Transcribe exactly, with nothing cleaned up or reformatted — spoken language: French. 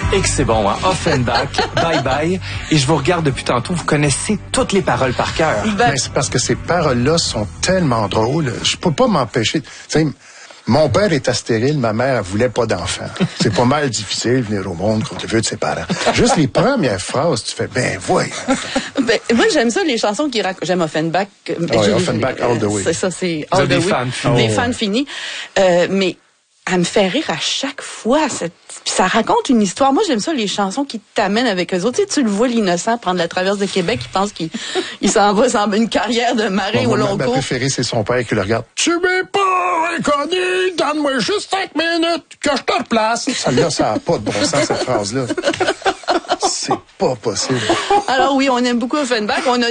Et que c'est bon, hein? Offenbach, bye bye. Et je vous regarde depuis tantôt, vous connaissez toutes les paroles par cœur. Ben, c'est parce que ces paroles-là sont tellement drôles. Je peux pas m'empêcher. Tu sais, mon père était stérile, ma mère, elle voulait pas d'enfant. C'est pas mal difficile de venir au monde contre le vœu de ses parents. Juste les premières phrases, tu fais, ben, voyons. Ben, moi, j'aime ça, les chansons qui racontent. J'aime Offenbach. Oui, Offenbach, all the way. C'est ça, c'est all the way. Des fans finis. Des fans finis. Euh, mais elle me fait rire à chaque fois. Cette... Puis ça raconte une histoire. Moi, j'aime ça, les chansons qui t'amènent avec eux autres. Tu sais, tu le vois, l'innocent, prendre la traverse de Québec, il pense qu'il il s'en va, s'en va une carrière de marin Bon, au long ma, cours. ma préférée, c'est son père qui le regarde. Tu m'es pas reconnu, donne-moi juste cinq minutes que je te replace. Celle-là, ça n'a pas de bon sens, cette phrase-là. C'est pas possible. Alors oui, on aime beaucoup Offenbach. On a